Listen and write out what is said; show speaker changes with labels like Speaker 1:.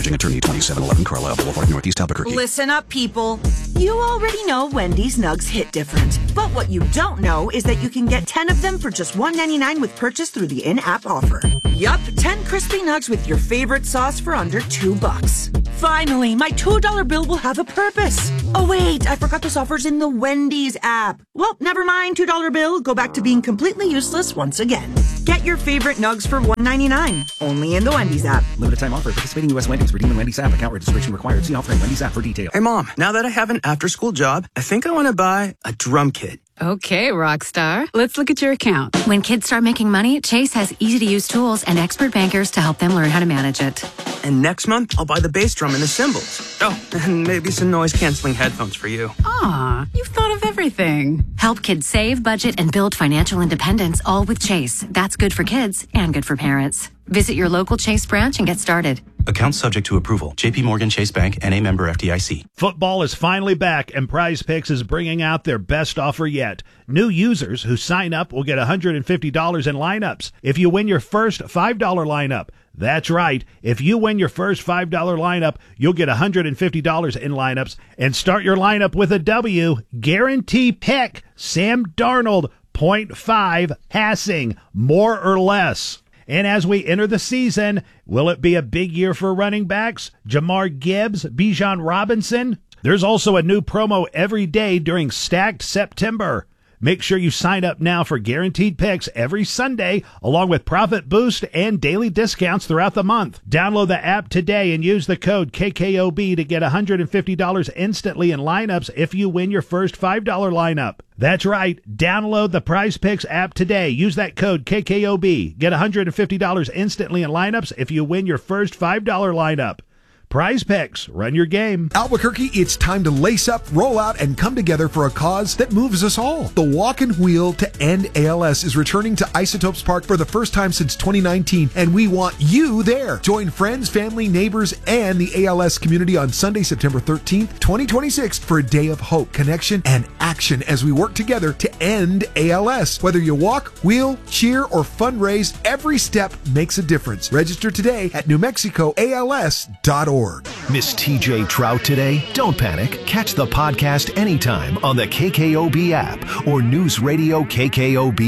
Speaker 1: Managing Attorney, 2711 Carlisle Boulevard, Northeast Albuquerque.
Speaker 2: Listen up, people. You already know Wendy's nugs hit different. But what you don't know is that you can get 10 of them for just $1.99 with purchase through the in-app offer. Yup, 10 crispy nugs with your favorite sauce for under $2. Finally, my $2 bill will have a purpose. Oh wait, I forgot this offer's in the Wendy's app. Well, never mind, $2 bill. Go back to being completely useless once again. Get your favorite nugs for $1.99. Only in the Wendy's app.
Speaker 3: Limited time offer. Participating U.S. Wendy's. Redeem in Wendy's app. Account registration required. See offer in Wendy's app for details.
Speaker 4: Hey, Mom. Now that I have an after-school job, I think I want to buy a drum kit.
Speaker 5: Okay, Rockstar. Let's look at your account.
Speaker 6: When kids start making money, Chase has easy-to-use tools and expert bankers to help them learn how to manage it.
Speaker 4: And next month, I'll buy the bass drum and the cymbals. Oh, and maybe some noise-canceling headphones for you.
Speaker 5: Aw, you've thought of everything.
Speaker 6: Help kids save, budget, and build financial independence, all with Chase. That's good for kids and good for parents. Visit your local Chase branch and get started.
Speaker 7: Account subject to approval. J.P. Morgan Chase Bank and a member FDIC.
Speaker 8: Football is finally back, and Prize Picks is bringing out their best offer yet. New users who sign up will get $150 in lineups if you win your first $5 lineup. That's right. If you win your first $5 lineup, you'll get $150 in lineups and start your lineup with a W. Guarantee pick Sam Darnold, 0.5 passing, more or less. And as we enter the season, will it be a big year for running backs? Jahmyr Gibbs, Bijan Robinson? There's also a new promo every day during Stacked September. Make sure you sign up now for guaranteed picks every Sunday, along with profit boost and daily discounts throughout the month. Download the app today and use the code KKOB to get $150 instantly in lineups if you win your first $5 lineup. That's right. Download the Prize Picks app today. Use that code KKOB. Get $150 instantly in lineups if you win your first $5 lineup. Prize Picks, run your game.
Speaker 9: Albuquerque, it's time to lace up, roll out, and come together for a cause that moves us all. The Walk and Wheel to End ALS is returning to Isotopes Park for the first time since 2019, and we want you there. Join friends, family, neighbors, and the ALS community on Sunday, September 13th, 2026 for a day of hope, connection, and action as we work together to end ALS. Whether you walk, wheel, cheer, or fundraise, every step makes a difference. Register today at NewMexicoALS.org.
Speaker 10: Miss TJ Trout today? Don't panic. Catch the podcast anytime on the KKOB app or News Radio KKOB